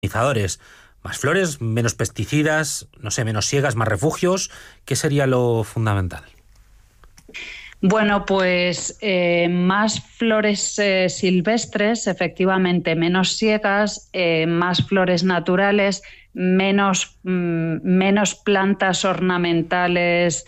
polinizadores. Más flores, menos pesticidas, no sé, menos siegas, más refugios. ¿Qué sería lo fundamental? Bueno, pues más flores silvestres, efectivamente, menos siegas, más flores naturales, menos plantas ornamentales,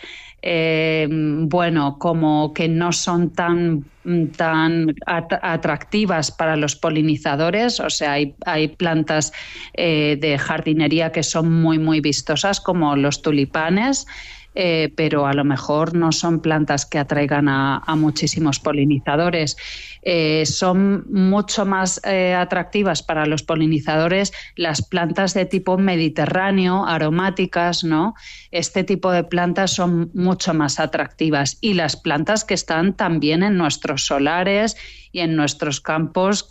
como que no son tan atractivas para los polinizadores. O sea, hay plantas de jardinería que son muy, muy vistosas, como los tulipanes. Pero a lo mejor no son plantas que atraigan a muchísimos polinizadores. Son mucho más atractivas para los polinizadores las plantas de tipo mediterráneo, aromáticas, ¿no? Este tipo de plantas son mucho más atractivas, y las plantas que están también en nuestros solares y en nuestros campos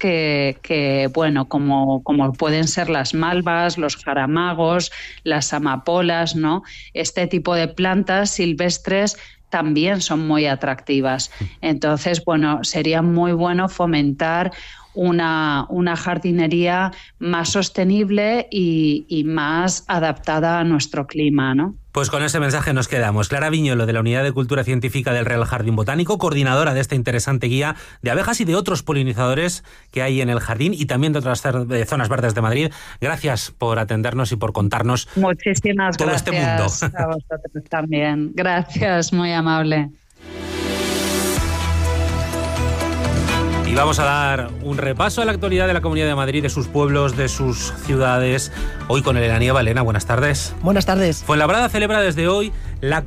como pueden ser las malvas, los jaramagos, las amapolas, ¿no? Este tipo de plantas silvestres también son muy atractivas. Entonces, sería muy bueno fomentar una jardinería más sostenible y más adaptada a nuestro clima, ¿no? Pues con ese mensaje nos quedamos. Clara Viñolo, de la Unidad de Cultura Científica del Real Jardín Botánico, coordinadora de esta interesante guía de abejas y de otros polinizadores que hay en el jardín y también de otras zonas verdes de Madrid. Gracias por atendernos y por contarnos Muchísimas todo gracias este mundo. A vosotros también. Gracias, muy amable. Y vamos a dar un repaso a la actualidad de la Comunidad de Madrid, de sus pueblos, de sus ciudades. Hoy con Elena Nieva. Elena, buenas tardes. Buenas tardes. Fuenlabrada celebra desde hoy la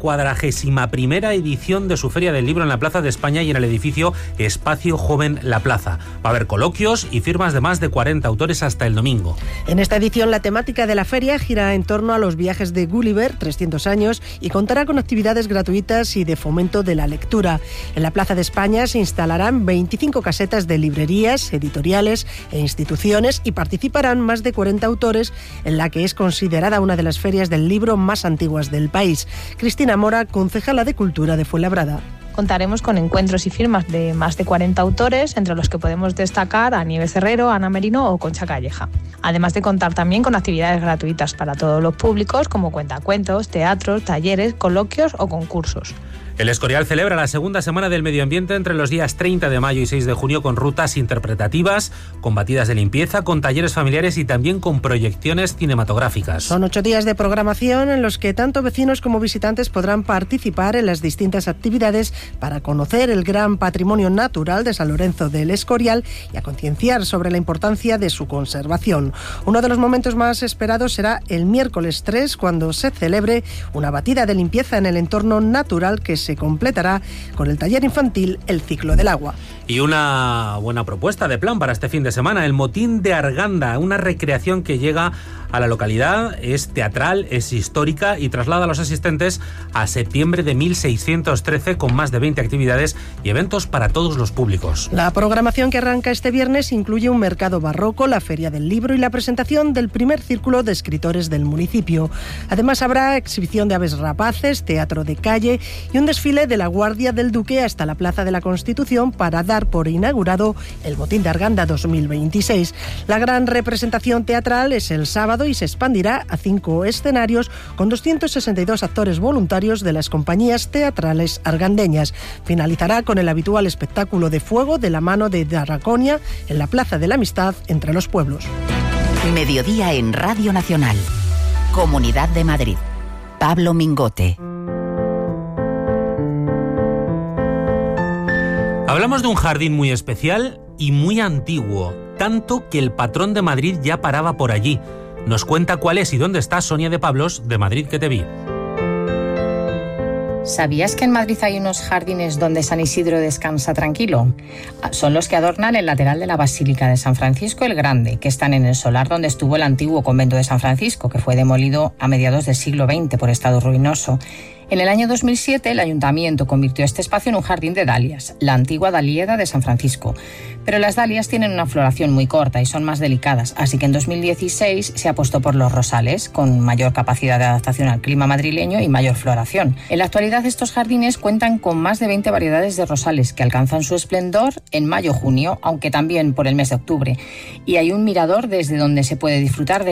41ª edición de su Feria del Libro en la Plaza de España y en el edificio Espacio Joven La Plaza. Va a haber coloquios y firmas de más de 40 autores hasta el domingo. En esta edición la temática de la feria gira en torno a los viajes de Gulliver, 300 años, y contará con actividades gratuitas y de fomento de la lectura. En la Plaza de España se instalarán 25 casetas de librerías, editoriales e instituciones, y participarán más de 40 autores en la que es considerada una de las ferias del libro más antiguas del país. Cristina Mora, concejala de Cultura de Fuenlabrada. Contaremos con encuentros y firmas de más de 40 autores, entre los que podemos destacar a Nieves Herrero, Ana Merino o Concha Calleja. Además de contar también con actividades gratuitas para todos los públicos, como cuentacuentos, teatros, talleres, coloquios o concursos. El Escorial celebra la segunda semana del medio ambiente entre los días 30 de mayo y 6 de junio con rutas interpretativas, con batidas de limpieza, con talleres familiares y también con proyecciones cinematográficas. Son 8 días de programación en los que tanto vecinos como visitantes podrán participar en las distintas actividades para conocer el gran patrimonio natural de San Lorenzo del Escorial y a concienciar sobre la importancia de su conservación. Uno de los momentos más esperados será el miércoles 3, cuando se celebre una batida de limpieza en el entorno natural que se completará con el taller infantil El Ciclo del Agua. Y una buena propuesta de plan para este fin de semana, el Motín de Arganda, una recreación que llega a la localidad, es teatral, es histórica y traslada a los asistentes a septiembre de 1613 con más de 20 actividades y eventos para todos los públicos. La programación que arranca este viernes incluye un mercado barroco, la Feria del Libro y la presentación del primer círculo de escritores del municipio. Además habrá exhibición de aves rapaces, teatro de calle y un desfile de la Guardia del Duque hasta la Plaza de la Constitución para dar por inaugurado el Motín de Arganda 2026. La gran representación teatral es el sábado y se expandirá a 5 escenarios con 262 actores voluntarios de las compañías teatrales argandeñas. Finalizará con el habitual espectáculo de fuego de la mano de Draconia en la Plaza de la Amistad entre los pueblos. Mediodía en Radio Nacional. Comunidad de Madrid. Pablo Mingote. Hablamos de un jardín muy especial y muy antiguo, tanto que el patrón de Madrid ya paraba por allí. Nos cuenta cuál es y dónde está Sonia de Pablos, de Madrid que te vi. ¿Sabías que en Madrid hay unos jardines donde San Isidro descansa tranquilo? Son los que adornan el lateral de la Basílica de San Francisco el Grande, que están en el solar donde estuvo el antiguo convento de San Francisco, que fue demolido a mediados del siglo XX por estado ruinoso. En el año 2007, el ayuntamiento convirtió este espacio en un jardín de dalias, la antigua dalieda de San Francisco. Pero las dalias tienen una floración muy corta y son más delicadas, así que en 2016 se apostó por los rosales, con mayor capacidad de adaptación al clima madrileño y mayor floración. En la actualidad, estos jardines cuentan con más de 20 variedades de rosales que alcanzan su esplendor en mayo-junio, aunque también por el mes de octubre. Y hay un mirador desde donde se puede disfrutar de